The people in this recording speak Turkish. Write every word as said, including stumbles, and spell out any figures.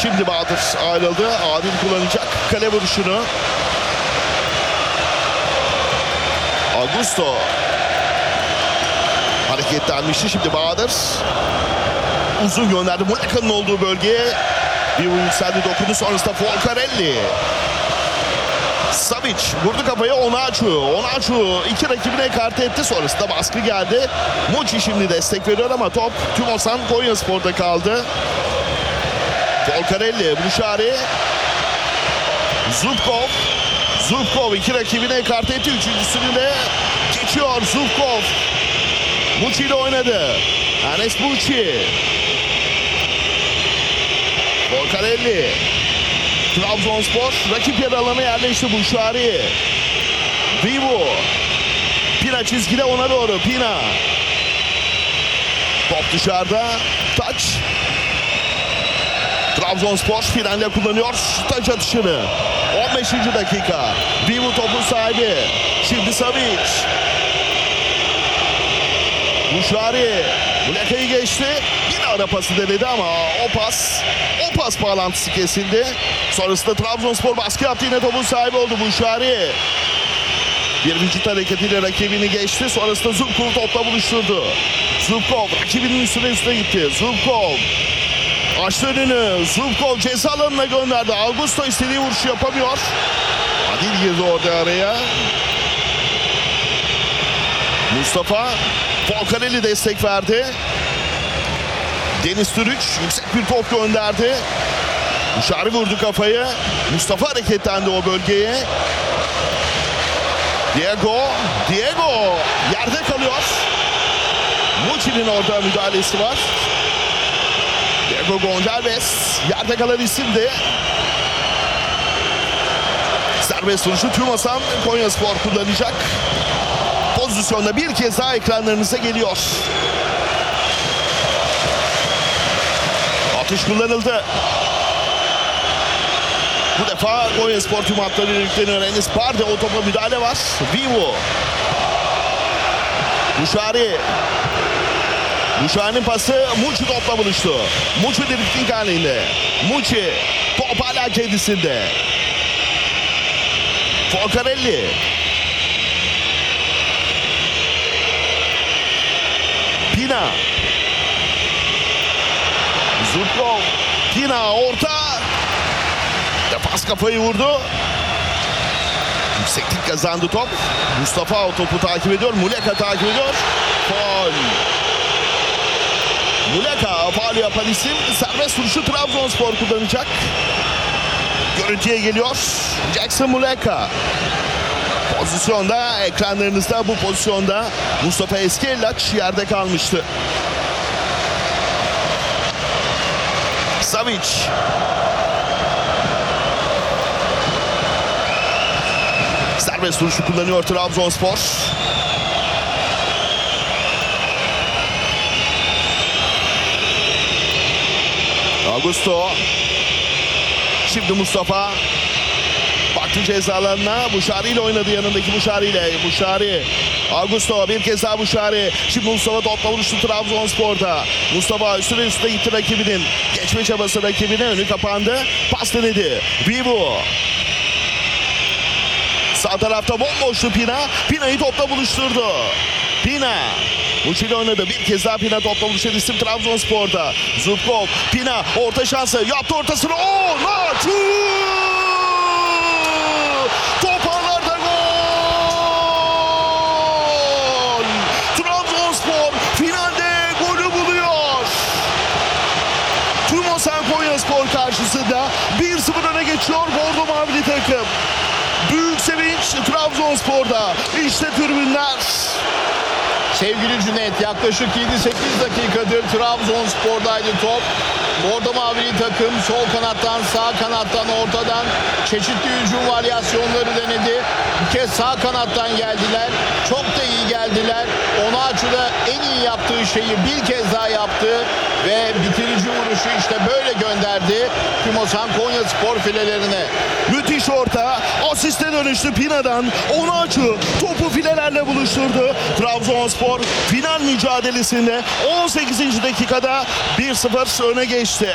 Şimdi Bahadır ayrıldı. Adil kullanacak kale vuruşunu. Augusto hareketlenmişti. Şimdi Bahadır uzun gönderdi Muleka'nın olduğu bölgeye. Bir oyun yükseldi, dokundu, sonrasında Folcarelli. Savic vurdu kafaya, Onaçu. Onaçu iki rakibine ekarte etti, sonrasında baskı geldi. Muçi şimdi destek veriyor ama top Tümosan Konyaspor'da kaldı. Folcarelli, Buşari. Zubkov. Zubkov iki rakibine ekarte etti. Üçüncüsünü de geçiyor Zubkov. Muçi ile oynadı. Enes Muçi. Folcarelli. Trabzonspor rakip yer alanına yerleşti. Buşari. Vivo. Pina çizgide ona doğru. Pina. Top dışarıda. Taç. Trabzonspor frenle kullanıyor taç atışını. on beşinci dakika. Vivo topun sahibi. Şimdi Savic. Buşari. Muleka'yı geçti. Yine ara pası denedi ama o pas o pas bağlantısı kesildi. Sonrasında Trabzonspor baskı yaptı. Yine topun sahibi oldu Buşari. Bir vücut hareketiyle rakibini geçti. Sonrasında Zubkov topla buluşturdu. Zubkov rakibinin üstüne üstüne gitti. Zubkov açtı önünü. Zubkov ceza alanına gönderdi. Augusto istediği vuruşu yapamıyor. Adil girdi orada araya. Mustafa. Folcarelli destek verdi. Deniz Türüç yüksek bir top gönderdi. Buşari vurdu kafayı. Mustafa hareketlendi o bölgeye. Diego. Diego yerde kalıyor. Muçi'nin orada müdahalesi var. Diego Gonçalves yerde kalan isimdi. Serbest vuruşu Tümosan Konyaspor kullanacak. Pozisyonda bir kez daha ekranlarınıza geliyor. Atış kullanıldı. Bu defa Konyaspor tüm hatları yükleniyor. Enis Barde o topa müdahale var. Vivo. Buşari. Buşari'nin pası Muçi topla buluştu. Muçi drifting halinde. Muçi top hala kendisinde. Folcarelli. Pina. Zubkov. Pina orta. Defans kafayı vurdu. Yükseklik kazandı top. Mustafa o topu takip ediyor. Muleka takip ediyor. Faul. Muleka faul yapan isim. Serbest vuruşu Trabzonspor kullanacak. Görüntüye geliyor. Jackson Muleka. Pozisyonda ekranlarınızda bu pozisyonda Mustafa Eskellaç yerde kalmıştı. Savic. Serbest vuruşu kullanıyor Trabzonspor. Augusto. Şimdi Mustafa. Baktı ceza alanına. Buşari ile oynadı, yanındaki Buşari ile. Buşari. Augusto bir kez daha Buşari. Şimdi Mustafa topla vuruştu Trabzonspor'da. Mustafa üstüne üstüne gitti rakibinin. Geçme çabası rakibine, önü kapandı. Pas denedi. Vivo. Sağ tarafta bomboştu Pina. Pina'yı topla buluşturdu. Pina. Muçi ile oynadı. Bir kez daha Pina topla buluşan isim Trabzonspor'da. Zubkov. Pina orta şansı. Yaptı ortasını. Oo! Naçu! Top ağlarda gol! Trabzonspor finalde golü buluyor. Tümosan Konyaspor karşısında bir sıfır öne geçiyor Bordo Mavili takım. Büyük sevinç Trabzonspor'da. İşte tribünler. Sevgili Cüneyt, yaklaşık yedi sekiz dakikadır Trabzonspor'daydı top. Bordo Mavili takım sol kanattan, sağ kanattan, ortadan çeşitli hücum varyasyonları denedi. Bir kez sağ kanattan geldiler. Çok da iyi geldiler. Onaçu da en iyi yaptığı şeyi bir kez daha yaptı ve bitirici vuruşu işte böyle gönderdi Tümosan Konyaspor filelerine. Müthiş orta. Asiste dönüştü Pina'dan. Onaçu topu filelerle buluşturdu. Trabzonspor final mücadelesinde on sekizinci dakikada bir sıfır öne geçti.